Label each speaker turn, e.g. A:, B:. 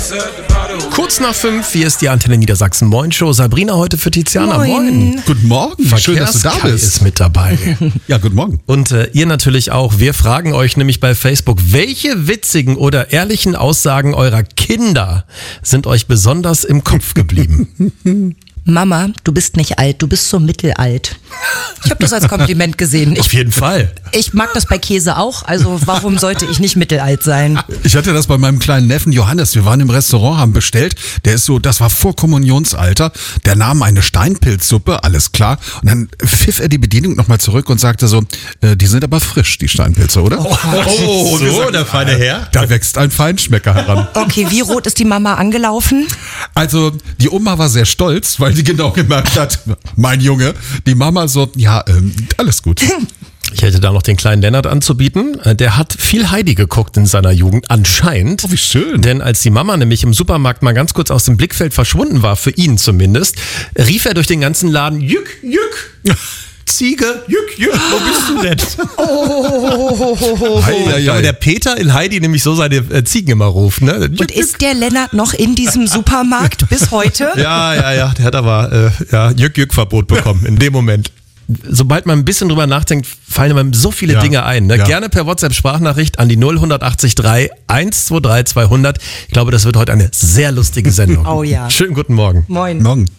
A: Kurz nach 5, hier ist die Antenne Niedersachsen Moin Show. Sabrina heute für Tiziana. Moin.
B: Guten Morgen, schön, dass du da bist.
A: Ist mit dabei.
B: Ja, guten Morgen.
A: Und ihr natürlich auch. Wir fragen euch nämlich bei Facebook, welche witzigen oder ehrlichen Aussagen eurer Kinder sind euch besonders im Kopf geblieben?
C: Mama, du bist nicht alt, du bist so mittelalt. Ich habe das als Kompliment gesehen.
A: Auf jeden Fall.
C: Ich mag das bei Käse auch, also warum sollte ich nicht mittelalt sein?
B: Ich hatte das bei meinem kleinen Neffen Johannes. Wir waren im Restaurant, haben bestellt. Der ist so, das war vor Kommunionsalter. Der nahm eine Steinpilzsuppe, alles klar. Und dann pfiff er die Bedienung nochmal zurück und sagte so, die sind aber frisch, die Steinpilze, oder?
A: Oh, so, der feine Herr.
B: Da wächst ein Feinschmecker heran.
C: Okay, wie rot ist die Mama angelaufen?
B: Also, die Oma war sehr stolz, weil sie genau gemerkt hat, mein Junge, die Mama so, ja, alles gut.
A: Ich hätte da noch den kleinen Lennart anzubieten. Der hat viel Heidi geguckt in seiner Jugend, anscheinend.
B: Oh, wie schön.
A: Denn als die Mama nämlich im Supermarkt mal ganz kurz aus dem Blickfeld verschwunden war, für ihn zumindest, rief er durch den ganzen Laden, Jück, Jück. Ziege, Jück, Jück, wo bist du denn? Weil der Peter in Heidi nämlich so seine Ziegen immer ruft. Ne? Jück,
C: Und ist der Lennart noch in diesem Supermarkt bis heute?
A: Ja, der hat aber Jück-Jück-Verbot bekommen in dem Moment. Sobald man ein bisschen drüber nachdenkt, fallen einem so viele Dinge ein. Ne?
B: Ja.
A: Gerne per WhatsApp-Sprachnachricht an die 0183 123 200. Ich glaube, das wird heute eine sehr lustige Sendung.
C: Oh ja.
A: Schönen guten Morgen.
C: Moin.
B: Morgen.